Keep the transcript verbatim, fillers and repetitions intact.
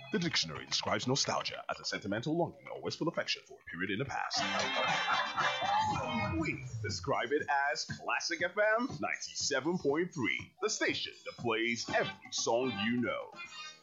The dictionary describes nostalgia as a sentimental longing or wistful affection for a period in the past. We describe it as Classic F M ninety-seven point three, the station that plays every song you know.